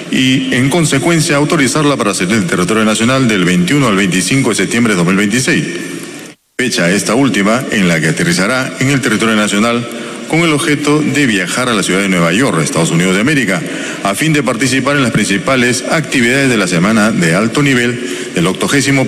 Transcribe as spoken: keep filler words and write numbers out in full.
y, en consecuencia, autorizarla para salir del territorio nacional del veintiuno al veinticinco de septiembre de dos mil veintiséis. Fecha esta última en la que aterrizará en el territorio nacional con el objeto de viajar a la ciudad de Nueva York, Estados Unidos de América, a fin de participar en las principales actividades de la Semana de Alto Nivel del octogésimo